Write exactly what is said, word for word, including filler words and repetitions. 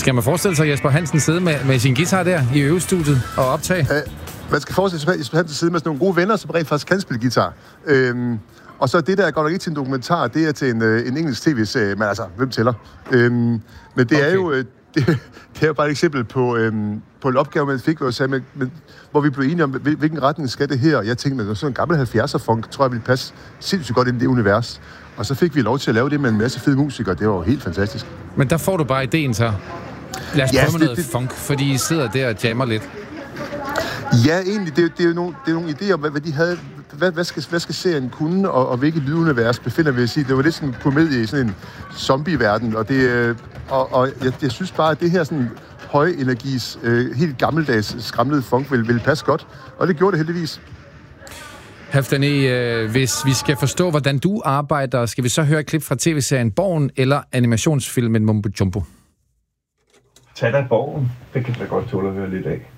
Skal man forestille sig Jesper Hansen sidde med, med sin guitar der i øvestudiet og optage? Uh, man skal forestille sig Jesper Hansen sidde med sådan nogle gode venner, som rent faktisk kan spille guitar. Øhm, og så det der går nok ikke til en dokumentar, det er til en, en engelsk tv-serie, men altså, hvem tæller? Øhm, men det okay. er jo... Det, det er jo bare et eksempel på, øhm, på en opgave, man fik, hvor, med, med, hvor vi blev enige om, hvilken retning skal det her. Og jeg tænkte, at sådan en gammel halvfjerdser-funk, tror jeg, ville passe sindssygt godt ind i det univers. Og så fik vi lov til at lave det med en masse fede musikere. Det var jo helt fantastisk. Men der får du bare ideen så. Lad os ja, prøve med noget det, funk, fordi I sidder der og jammer lidt. Ja, egentlig. Det, det er jo nogle, det er nogle idéer om, hvad, hvad de havde... Hvad, hvad, skal, hvad skal serien kunne, og, og hvilket lydunivers befinder vi os i? Det var lidt sådan en komedie i sådan en zombie-verden, og, det, og, og jeg, jeg synes bare, at det her sådan højenergis, øh, helt gammeldags skramlede funk vil, vil passe godt, og det gjorde det heldigvis. Halfdan, øh, hvis vi skal forstå, hvordan du arbejder, skal vi så høre et klip fra tv-serien Borgen eller animationsfilmen Mumbo Jumbo? Tag dig Borgen. Det kan jeg godt tåle at høre lidt af.